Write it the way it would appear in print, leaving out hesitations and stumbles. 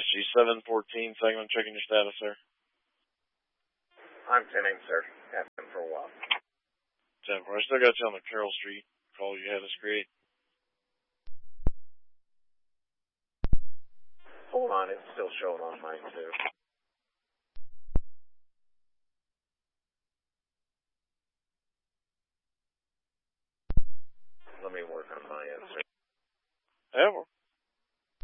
G714, segment checking your status, sir. I'm 10-8, sir. Have been for a while. 10-4. I still got you on the Carroll Street call you had us create. Hold on, it's still showing on mine, too. Let me work on my end, sir. Yeah, well,